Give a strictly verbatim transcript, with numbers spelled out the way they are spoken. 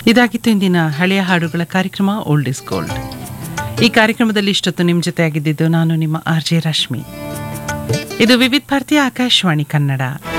ಇದಾಗಿತ್ತು ಇಂದಿನ ಹಳೆಯ ಹಾಡುಗಳ ಕಾರ್ಯಕ್ರಮ ಓಲ್ಡ್ ಇಸ್ ಗೋಲ್ಡ್. ಈ ಕಾರ್ಯಕ್ರಮದಲ್ಲಿ ಇಷ್ಟೊತ್ತು ನಿಮ್ಮ ಜೊತೆ ಆಗಿದ್ದು ನಾನು ನಿಮ್ಮ ಆರ್ ಜೆ ರಶ್ಮಿ. ಇದು ವಿವಿಧ ಭಾರತೀಯ ಆಕಾಶವಾಣಿ ಕನ್ನಡ.